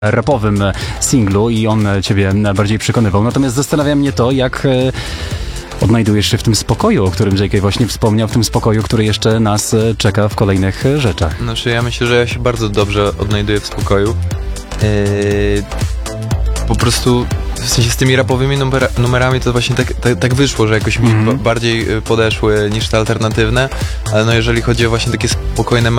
rapowym singlu i on ciebie bardziej przekonywał. Natomiast zastanawia mnie to, jak odnajdujesz się w tym spokoju, o którym JK właśnie wspomniał, w tym spokoju, który jeszcze nas czeka w kolejnych rzeczach. Znaczy ja myślę, że ja się bardzo dobrze odnajduję w spokoju. Po prostu w sensie z tymi rapowymi numerami to właśnie tak wyszło, że jakoś mi bardziej podeszły niż te alternatywne, ale no jeżeli chodzi o właśnie takie spokojne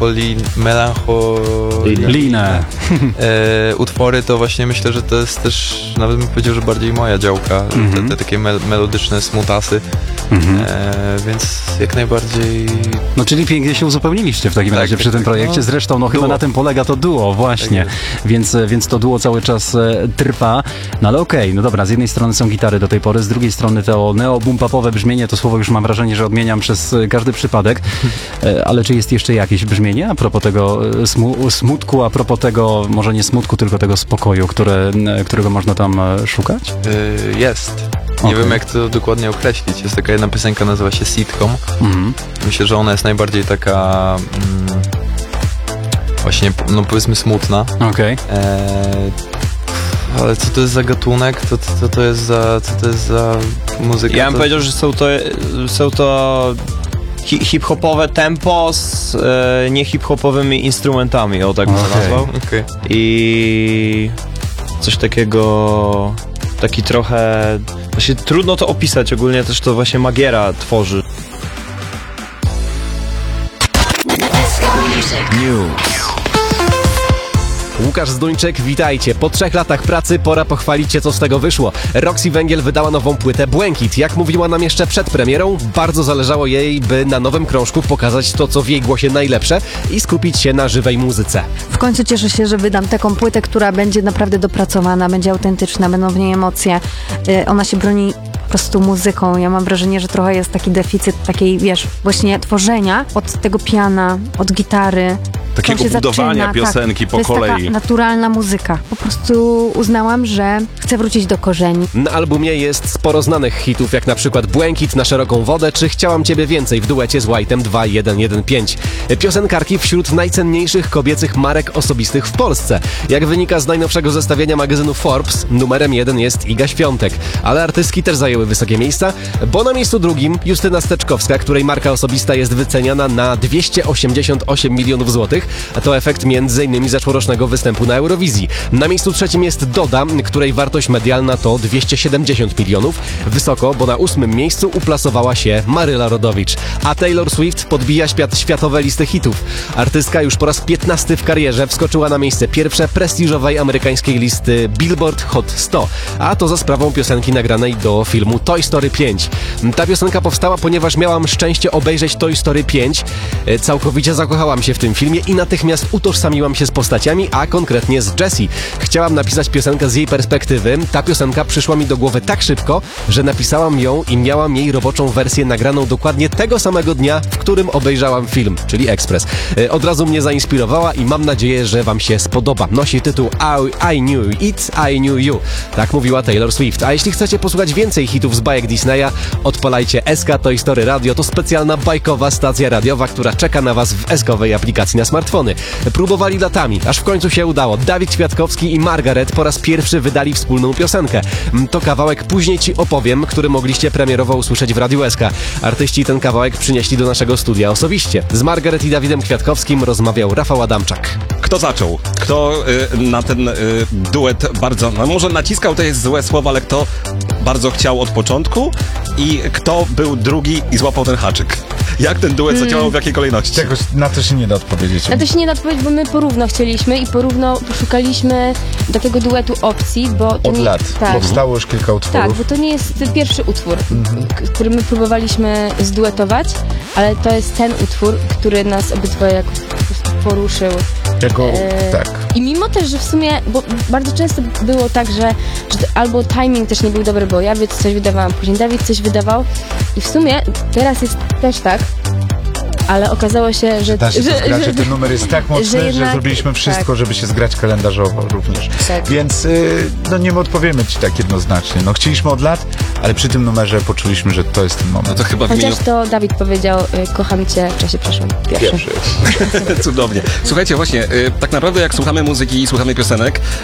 melancholijne utwory, to właśnie myślę, że to jest też, nawet bym powiedział, że bardziej moja działka, te takie melodyczne smutasy, więc jak najbardziej... No czyli pięknie się uzupełniliście w takim razie przy tym projekcie, zresztą no chyba na tym polega to duo właśnie, tak więc to duo cały czas trwa, no ale okej, no dobra, z jednej strony są gitary do tej pory, z drugiej strony to neo-boom-popowe brzmienie, to słowo już mam wrażenie, że odmieniam przez każdy przypadek, ale czy jest jeszcze jakieś brzmienie a propos tego smutku, a propos tego, może nie smutku, tylko tego spokoju, którego można tam szukać? Jest. Nie wiem, jak to dokładnie określić. Jest taka jedna piosenka, nazywa się Sitcom. Myślę, że ona jest najbardziej taka właśnie, no powiedzmy smutna. Okej. Ale co to jest za gatunek? Co to jest za muzyka? Ja bym powiedział, że są to hip-hopowe tempo z nie-hip-hopowymi instrumentami, o tak bym to nazwał. Okay. I coś takiego, taki trochę, właśnie trudno to opisać, ogólnie też to właśnie Magiera tworzy. News. Łukasz Zduńczyk, witajcie. Po 3 latach pracy pora pochwalić się, co z tego wyszło. Roxy Węgiel wydała nową płytę Błękit. Jak mówiła nam jeszcze przed premierą, bardzo zależało jej, by na nowym krążku pokazać to, co w jej głosie najlepsze i skupić się na żywej muzyce. W końcu cieszę się, że wydam taką płytę, która będzie naprawdę dopracowana, będzie autentyczna, będą w niej emocje. Ona się broni po prostu muzyką. Ja mam wrażenie, że trochę jest taki deficyt takiej, wiesz, właśnie tworzenia od tego piana, od gitary. Takiego budowania piosenki po kolei. To jest taka naturalna muzyka. Po prostu uznałam, że chcę wrócić do korzeni. Na albumie jest sporo znanych hitów, jak na przykład Błękit, Na szeroką wodę, czy Chciałam ciebie więcej w duecie z White'em 2115. Piosenkarki wśród najcenniejszych kobiecych marek osobistych w Polsce. Jak wynika z najnowszego zestawienia magazynu Forbes, numerem 1 jest Iga Świątek. Ale artystki też zajęły wysokie miejsca, bo na miejscu drugim Justyna Steczkowska, której marka osobista jest wyceniana na 288 milionów złotych, a to efekt m.in. zeszłorocznego występu na Eurowizji. Na miejscu trzecim jest Doda, której wartość medialna to 270 milionów. Wysoko, bo na 8. miejscu uplasowała się Maryla Rodowicz. A Taylor Swift podbija światowe listy hitów. Artystka już po raz 15 w karierze wskoczyła na miejsce pierwsze prestiżowej amerykańskiej listy Billboard Hot 100, a to za sprawą piosenki nagranej do filmu Toy Story 5. Ta piosenka powstała, ponieważ miałam szczęście obejrzeć Toy Story 5. Całkowicie zakochałam się w tym filmie i natychmiast utożsamiłam się z postaciami, a konkretnie z Jessie. Chciałam napisać piosenkę z jej perspektywy. Ta piosenka przyszła mi do głowy tak szybko, że napisałam ją i miałam jej roboczą wersję nagraną dokładnie tego samego dnia, w którym obejrzałam film, czyli Express. Od razu mnie zainspirowała i mam nadzieję, że wam się spodoba. Nosi tytuł I Knew It, I Knew You. Tak mówiła Taylor Swift. A jeśli chcecie posłuchać więcej hitów z bajek Disneya, odpalajcie SK Toy Story Radio. To specjalna bajkowa stacja radiowa, która czeka na was w SK-owej aplikacji na smartfony. Próbowali latami, aż w końcu się udało. Dawid Kwiatkowski i Margaret po raz pierwszy wydali wspólną piosenkę. To kawałek Później ci opowiem, który mogliście premierowo usłyszeć w Radiu SK. Artyści ten kawałek przynieśli do naszego studia osobiście. Z Margaret i Dawidem Kwiatkowskim rozmawiał Rafał Adamczak. Kto zaczął? Kto na ten duet bardzo, no może naciskał, to jest złe słowo, ale kto bardzo chciał od początku i kto był drugi i złapał ten haczyk? Jak ten duet zadziałał, w jakiej kolejności? Na to się nie da odpowiedzieć. Na to się nie da odpowiedzieć, bo my porówno chcieliśmy i porówno poszukaliśmy takiego duetu opcji, bo... To od lat. Tak. Powstało już kilka utworów. Tak, bo to nie jest pierwszy utwór, który my próbowaliśmy zduetować, ale to jest ten utwór, który nas obydwoje jakoś po prostu poruszył. Tak. I mimo też, że w sumie, bo bardzo często było tak, że albo timing też nie był dobry, bo ja coś wydawałam, później Dawid coś wydawał i w sumie teraz jest też tak, ale okazało się, że... Da się to zgrać, że ten numer jest tak mocny, że zrobiliśmy wszystko, żeby się zgrać kalendarzowo również. Tak. Więc no nie odpowiemy ci tak jednoznacznie. No chcieliśmy od lat, ale przy tym numerze poczuliśmy, że to jest ten moment. No to chyba w imieniu... Chociaż to Dawid powiedział, kocham cię w czasie przeszłym. Pierwszy. Cudownie. Słuchajcie, właśnie, tak naprawdę jak słuchamy muzyki i słuchamy piosenek,